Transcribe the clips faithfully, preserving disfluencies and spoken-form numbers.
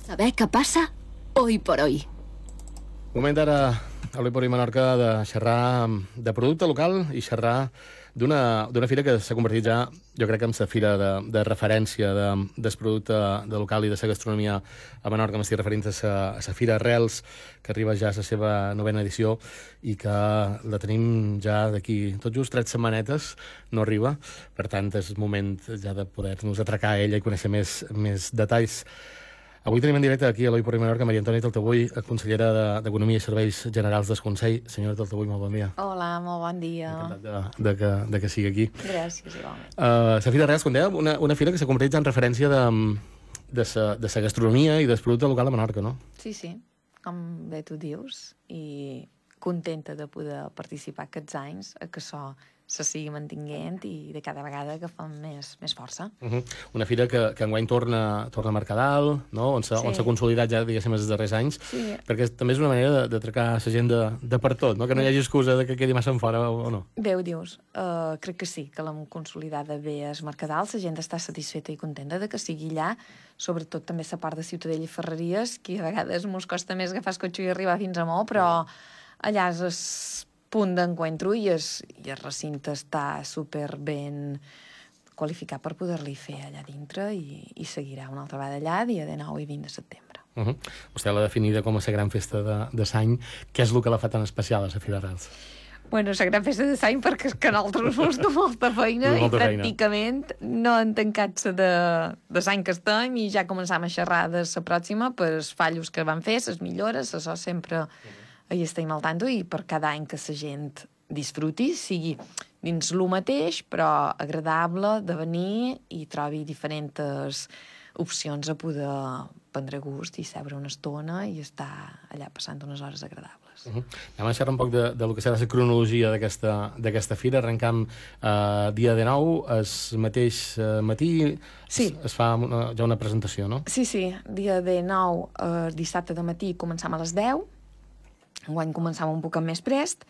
Saber què passa hoy por hoy. Moment ara a l'Oi por Hoy Menorca de xerrar de producte local i xerrar d'una d'una fira que s'ha convertit ja, jo crec, en la fira de, de referència de, del producte de local i de la gastronomia a Menorca. M'estic referint a la Fira Arrels, que arriba ja a la seva novena edició i que la tenim ja d'aquí tot just tres setmanetes, no arriba. Per tant, és moment ja de poder-nos atracar a ella i conèixer més, més detalls. Avui tenim en directe aquí a l'Oi por Hoy Menorca Maria Antònia Taltabull, consellera d'Economia i Serveis Generals del Consell. Senyora Taltabull, molt bon dia. Hola, molt bon dia. Encantat de, de, que, de que sigui aquí. Gràcies, igualment. Uh, la Fira Arrels, com deia, una, una fira que s'ha convertit en referència de, de, sa, de sa gastronomia i del producte local de Menorca, no? Sí, sí, com bé tu dius, i contenta de poder participar aquests anys a que això se sigui mantinguent i de cada vegada que fem més, més força. Uh -huh. Una fira que, que enguany torna, torna a marcar dalt, no? On s'ha sí. consolidat ja, diguéssim, els darrers anys, sí. perquè també és una manera d'atracar la gent de, de per tot, no? Que no hi hagi excusa de que quedi massa en fora o, o no. Bé ho dius, uh, crec que sí, que l'hem consolidada bé es Mercadal, la gent està satisfeta i contenta de que sigui allà, sobretot també la part de Ciutadella i Ferreries, que a vegades mos costa més agafar el cotxe i arribar fins a Mó, però allà és el punt d'encuentro i, es, i el recinte està super ben qualificat per poder-li fer allà dintre i, i seguirà una altra vegada allà dia dinou i vint de setembre. Uh -huh. Vostè l'ha definida com a la gran festa de, de l'any. Què és el que la fa tan especial a la Fira Arrels? Bueno, la gran festa de l'any perquè és que nosaltres mos du molta feina molta i pràcticament feina. No hem tancat la de, de l'any que estem i ja començam a xerrar de la pròxima per els fallos que van fer, les millores, això sempre... Uh -huh. Ahí estem al tanto i per cada any que la gent disfruti, sigui dins lo mateix, però agradable de venir i trobi diferents opcions a poder prendre gust i seure una estona i estar allà passant unes hores agradables. Uh -huh. Anem a xerrar un poc de, de lo que serà la cronologia d'aquesta fira. Arrencam eh, dia dinou, el mateix eh, matí sí. es, es fa una, ja una presentació, no? Sí, sí, dia dinou, eh, dissabte de matí començam a les deu, enguany començava un poc més prest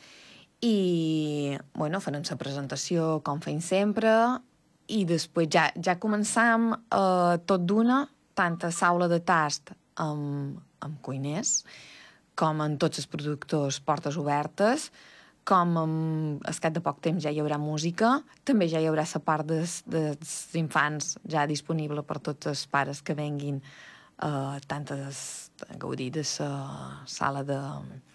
i, bueno, farem la presentació com feim sempre i després ja, ja començam eh, tot d'una, tant a saula de tast amb, amb cuiners com en tots els productors portes obertes, com amb escat de poc temps ja hi haurà música, també ja hi haurà la part dels, dels infants ja disponible per tots els pares que venguin eh, tant a, a gaudir de la sala de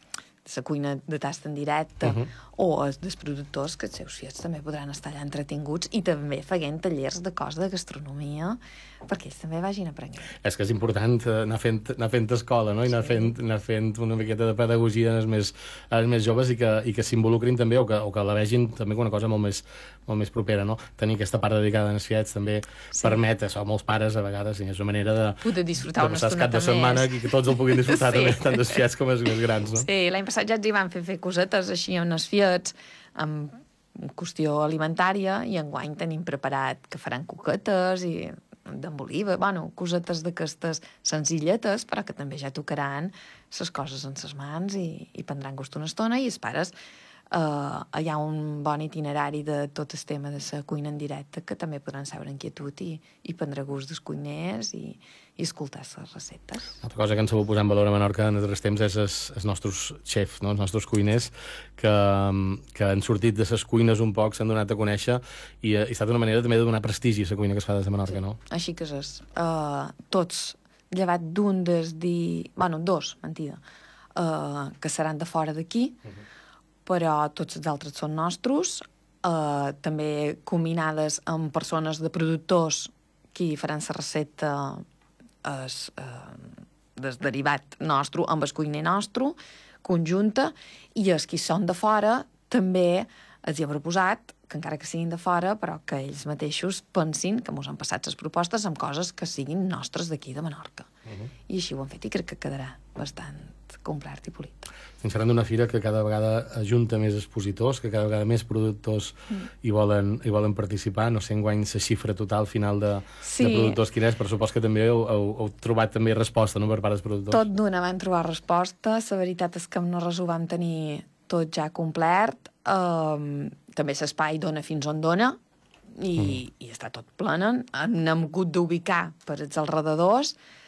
la cuina de tast en directe uh -huh. o els dels productors que els seus fills també podran estar allà entretinguts i també feien tallers de coses de gastronomia perquè ells també vagin aprenent. És que és important anar fent, anar fent escola, no? I anar, sí. fent, anar fent una miqueta de pedagogia als més, als més joves i que, i que s'involucrin també o que, o que la vegin també com una cosa molt més, molt més propera, no? Tenir aquesta part dedicada als fiets també sí. permet, això, molts pares a vegades, i és una manera de poder disfrutar de una estoneta cap de setmana i que tots el puguin disfrutar sí. també, tant dels fiets com els més grans, no? Sí, l'any passat ja ens hi van fer, fer cosetes així amb els fiets, amb qüestió alimentària, i enguany tenim preparat que faran coquetes i d'emboliva, bueno, cosetes d'aquestes senzilletes, però que també ja tocaran les coses en les mans i, i prendran gust una estona, i els pares Uh, hi ha un bon itinerari de tot el tema de la cuina en directe que també podran seure en quietud i, i prendre gust dels cuiners i, i escoltar les receptes. Una cosa que ens sabut posar en valor a Menorca en els darrers temps és els, els nostres xefs, no? Els nostres cuiners que, que han sortit de les cuines un poc, s'han donat a conèixer i, i ha estat una manera també de donar prestigi a la cuina que es fa des de Menorca, sí. no? Així que és. Uh, tots, llevat d'un des di... bueno, dos, mentida, uh, que seran de fora d'aquí, uh -huh. però tots els altres són nostres, eh, també combinades amb persones de productors que faran la recepta es, eh, del derivat nostre amb el cuiner nostre, conjunta, i els que són de fora també els hi ha proposat que encara que siguin de fora, però que ells mateixos pensin que mos han passat les propostes amb coses que siguin nostres d'aquí de Menorca. Uh -huh. I així ho han fet i crec que quedarà bastant complet i polit. Estem xerrant d'una fira que cada vegada ajunta més expositors, que cada vegada més productors mm. hi, volen, hi volen participar. No sé enguany la xifra total final de, sí. de productors quina és, però supos que també heu, heu, heu trobat també resposta, no?, per part dels productors. Tot d'una van trobar resposta. La veritat és que amb Norres ho vam tenir tot ja complet. Um, també l'espai dona fins on dona i, mm. i està tot plena. Hem hagut d'ubicar per els alrededors